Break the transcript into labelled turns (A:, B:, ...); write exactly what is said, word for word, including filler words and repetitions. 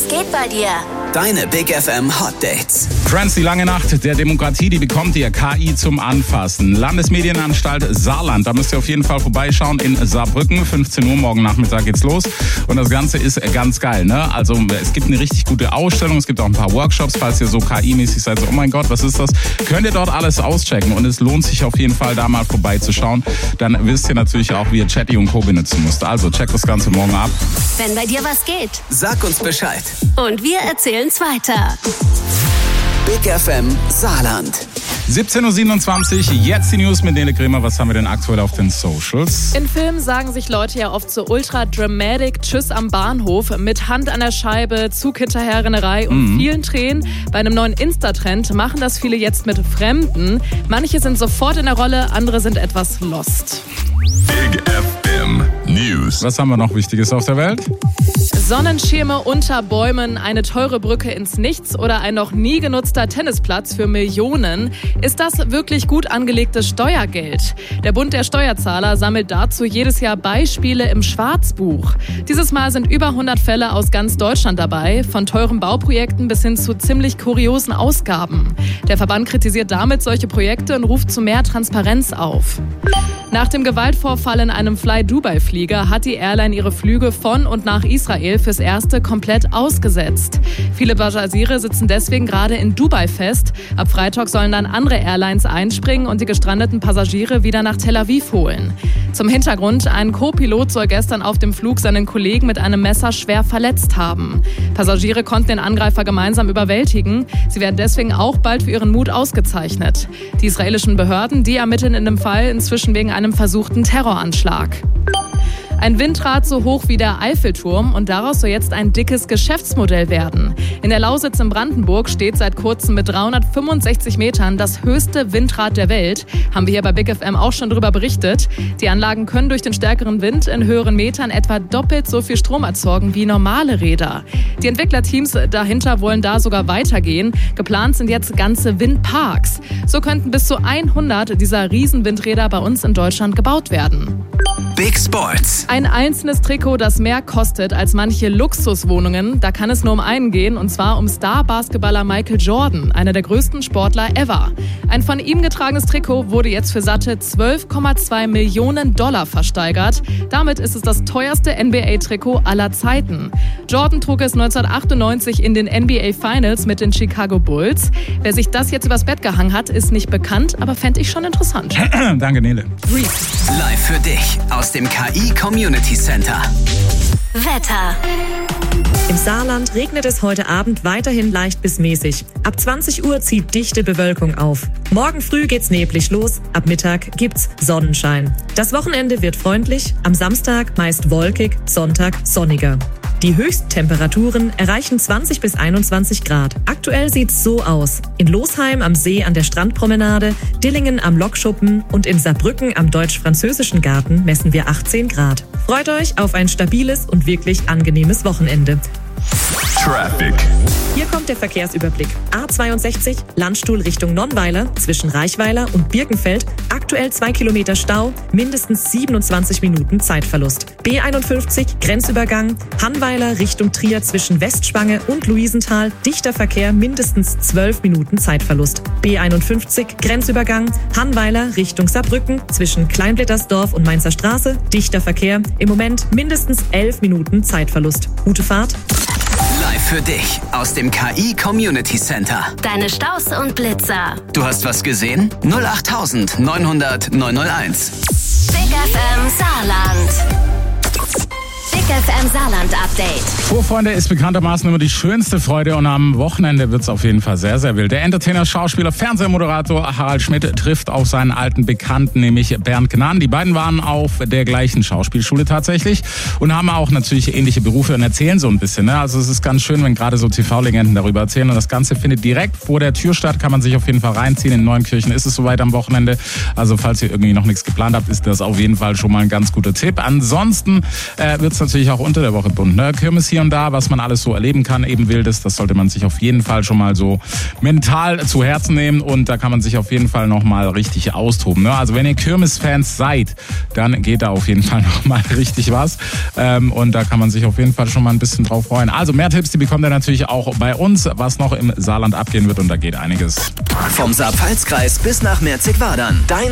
A: Was geht bei dir?
B: Deine Big F M Hot Dates.
C: Friends, die lange Nacht der Demokratie, die bekommt ihr K I zum Anfassen. Landesmedienanstalt Saarland, da müsst ihr auf jeden Fall vorbeischauen in Saarbrücken. fünfzehn Uhr morgen Nachmittag geht's los. Und das Ganze ist ganz geil, ne? Also es gibt eine richtig gute Ausstellung, es gibt auch ein paar Workshops, falls ihr so K I-mäßig seid, so, oh mein Gott, was ist das? Könnt ihr dort alles auschecken und es lohnt sich auf jeden Fall, da mal vorbeizuschauen. Dann wisst ihr natürlich auch, wie ihr Chatty und Co. benutzen müsst. Also checkt das Ganze morgen ab.
A: Wenn bei dir was geht.
B: Sag uns Bescheid.
A: Und wir erzählen's weiter.
B: Big F M Saarland.
C: siebzehn Uhr siebenundzwanzig, jetzt die News mit Nele Kremer. Was haben wir denn aktuell auf den Socials?
D: In Filmen sagen sich Leute ja oft so ultra dramatic Tschüss am Bahnhof mit Hand an der Scheibe, Zug hinterherrennerei und mhm. vielen Tränen. Bei einem neuen Insta-Trend machen das viele jetzt mit Fremden. Manche sind sofort in der Rolle, andere sind etwas lost.
E: Big F M News.
C: Was haben wir noch Wichtiges auf der Welt?
D: Sonnenschirme unter Bäumen, eine teure Brücke ins Nichts oder ein noch nie genutzter Tennisplatz für Millionen. Ist das wirklich gut angelegtes Steuergeld? Der Bund der Steuerzahler sammelt dazu jedes Jahr Beispiele im Schwarzbuch. Dieses Mal sind über hundert Fälle aus ganz Deutschland dabei, von teuren Bauprojekten bis hin zu ziemlich kuriosen Ausgaben. Der Verband kritisiert damit solche Projekte und ruft zu mehr Transparenz auf. Nach dem Gewaltvorfall in einem Fly-Dubai-Flieger hat die Airline ihre Flüge von und nach Israel fürs Erste komplett ausgesetzt. Viele Passagiere sitzen deswegen gerade in Dubai fest. Ab Freitag sollen dann andere Airlines einspringen und die gestrandeten Passagiere wieder nach Tel Aviv holen. Zum Hintergrund, ein Co-Pilot soll gestern auf dem Flug seinen Kollegen mit einem Messer schwer verletzt haben. Passagiere konnten den Angreifer gemeinsam überwältigen. Sie werden deswegen auch bald für ihren Mut ausgezeichnet. Die israelischen Behörden, die ermitteln in dem Fall inzwischen wegen einem versuchten Terroranschlag. Ein Windrad so hoch wie der Eiffelturm und daraus soll jetzt ein dickes Geschäftsmodell werden. In der Lausitz in Brandenburg steht seit kurzem mit dreihundertfünfundsechzig Metern das höchste Windrad der Welt. Haben wir hier bei Big F M auch schon darüber berichtet. Die Anlagen können durch den stärkeren Wind in höheren Metern etwa doppelt so viel Strom erzeugen wie normale Räder. Die Entwicklerteams dahinter wollen da sogar weitergehen. Geplant sind jetzt ganze Windparks. So könnten bis zu hundert dieser Riesenwindräder bei uns in Deutschland gebaut werden.
B: Big Sports.
D: Ein einzelnes Trikot, das mehr kostet als manche Luxuswohnungen. Da kann es nur um einen gehen, und zwar um Star-Basketballer Michael Jordan, einer der größten Sportler ever. Ein von ihm getragenes Trikot wurde jetzt für satte zwölf Komma zwei Millionen Dollar versteigert. Damit ist es das teuerste N B A-Trikot aller Zeiten. Jordan trug es neunzehnhundertachtundneunzig in den N B A Finals mit den Chicago Bulls. Wer sich das jetzt übers Bett gehangen hat, ist nicht bekannt, aber fände ich schon interessant.
C: Danke, Nele.
B: Live für dich aus dem K I Community Center.
A: Wetter.
F: Im Saarland regnet es heute Abend weiterhin leicht bis mäßig. Ab zwanzig Uhr zieht dichte Bewölkung auf. Morgen früh geht's neblig los, ab Mittag gibt's Sonnenschein. Das Wochenende wird freundlich, am Samstag meist wolkig, Sonntag sonniger. Die Höchsttemperaturen erreichen zwanzig bis einundzwanzig Grad. Aktuell sieht's so aus. In Losheim am See an der Strandpromenade, Dillingen am Lokschuppen und in Saarbrücken am Deutsch-Französischen Garten messen wir achtzehn Grad. Freut euch auf ein stabiles und wirklich angenehmes Wochenende.
E: Traffic.
F: Hier kommt der Verkehrsüberblick. A zweiundsechzig, Landstuhl Richtung Nonnweiler, zwischen Reichweiler und Birkenfeld. Aktuell zwei Kilometer Stau, mindestens siebenundzwanzig Minuten Zeitverlust. B einundfünfzig, Grenzübergang, Hannweiler Richtung Trier zwischen Westspange und Luisenthal. Dichter Verkehr, mindestens zwölf Minuten Zeitverlust. B einundfünfzig, Grenzübergang, Hannweiler Richtung Saarbrücken zwischen Kleinblättersdorf und Mainzer Straße. Dichter Verkehr, im Moment mindestens elf Minuten Zeitverlust. Gute Fahrt.
B: Live für dich aus dem K I Community Center.
A: Deine Staus und Blitzer.
B: Du hast was gesehen? null acht neunhundert neunhunderteins.
A: Big F M Saarland. Big F M Saarland Update.
C: Vorfreude ist bekanntermaßen immer die schönste Freude und am Wochenende wird es auf jeden Fall sehr, sehr wild. Der Entertainer, Schauspieler, Fernsehmoderator Harald Schmidt trifft auf seinen alten Bekannten, nämlich Bernd Gnan. Die beiden waren auf der gleichen Schauspielschule tatsächlich und haben auch natürlich ähnliche Berufe und erzählen so ein bisschen. Ne? Also es ist ganz schön, wenn gerade so T V-Legenden darüber erzählen und das Ganze findet direkt vor der Tür statt, kann man sich auf jeden Fall reinziehen. In Neunkirchen ist es soweit am Wochenende. Also falls ihr irgendwie noch nichts geplant habt, ist das auf jeden Fall schon mal ein ganz guter Tipp. Ansonsten äh, wird es natürlich natürlich auch unter der Woche bunt. Ne? Kirmes hier und da, was man alles so erleben kann, eben Wildes, das sollte man sich auf jeden Fall schon mal so mental zu Herzen nehmen und da kann man sich auf jeden Fall nochmal richtig austoben. Ne? Also wenn ihr Kirmes-Fans seid, dann geht da auf jeden Fall nochmal richtig was ähm, und da kann man sich auf jeden Fall schon mal ein bisschen drauf freuen. Also mehr Tipps, die bekommt ihr natürlich auch bei uns, was noch im Saarland abgehen wird und da geht einiges.
B: Vom Saar-Pfalz-Kreis bis nach Merzig-Wadern. Dein